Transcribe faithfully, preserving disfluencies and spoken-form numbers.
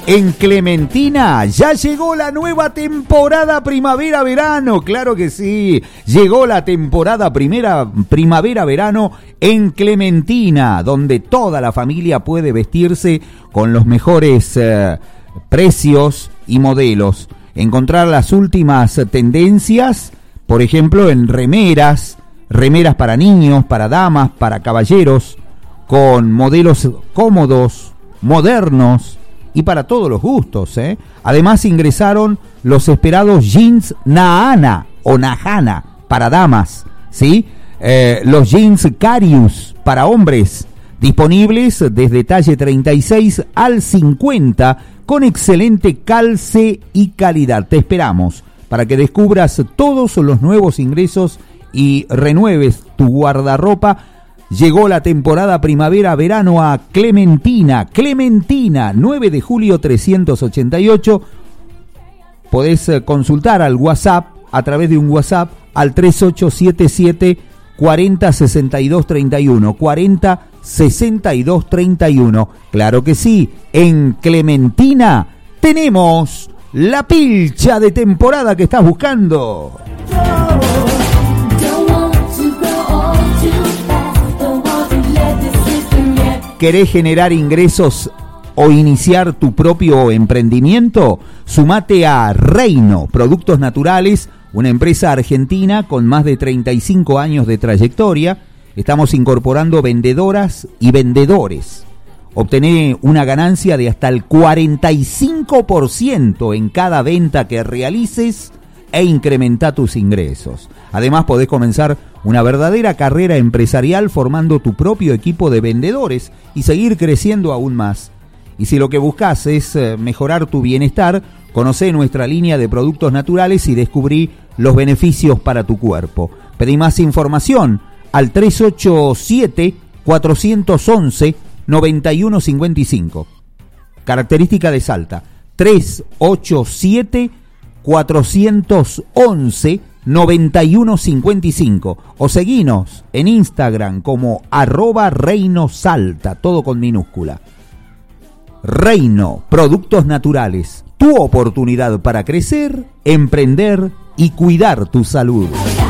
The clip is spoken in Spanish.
En Clementina ya llegó la nueva temporada primavera-verano, claro que sí, llegó la temporada primera primavera-verano en Clementina, donde toda la familia puede vestirse con los mejores eh, precios y modelos, encontrar las últimas tendencias, por ejemplo en remeras, remeras para niños, para damas, para caballeros, con modelos cómodos, modernos, y para todos los gustos, ¿eh? Además ingresaron los esperados jeans Nahana o Nahana para damas, ¿sí? Eh, los jeans Carius para hombres, disponibles desde talle treinta y seis al cincuenta, con excelente calce y calidad. Te esperamos para que descubras todos los nuevos ingresos y renueves tu guardarropa. Llegó la temporada primavera-verano a Clementina. Clementina, nueve de julio trescientos ochenta y ocho. Podés consultar al WhatsApp, a través de un WhatsApp, al tres ocho siete siete, cuarenta, sesenta y dos, treinta y uno. cuarenta, sesenta y dos, treinta y uno. Claro que sí, en Clementina tenemos la pilcha de temporada que estás buscando. ¿Querés generar ingresos o iniciar tu propio emprendimiento? Sumate a Reino Productos Naturales, una empresa argentina con más de treinta y cinco años de trayectoria. Estamos incorporando vendedoras y vendedores. Obtené una ganancia de hasta el cuarenta y cinco por ciento en cada venta que realices e incrementa tus ingresos. Además, podés comenzar una verdadera carrera empresarial formando tu propio equipo de vendedores y seguir creciendo aún más. Y si lo que buscas es eh, mejorar tu bienestar, conocé nuestra línea de productos naturales y descubrí los beneficios para tu cuerpo. Pedí más información al tres ocho siete, cuatro once, nueve uno cinco cinco. Característica de Salta: tres ocho siete, cuatro once, nueve uno cinco cinco, o seguinos en Instagram como arroba Reino Salta, todo con minúscula. Reino Productos Naturales, tu oportunidad para crecer, emprender y cuidar tu salud.